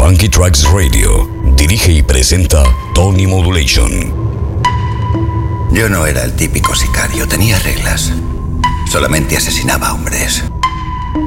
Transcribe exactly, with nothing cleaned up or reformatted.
Funky Tracks Radio. Dirige y presenta Tony Modulation. Yo no era el típico sicario, tenía reglas. Solamente asesinaba hombres.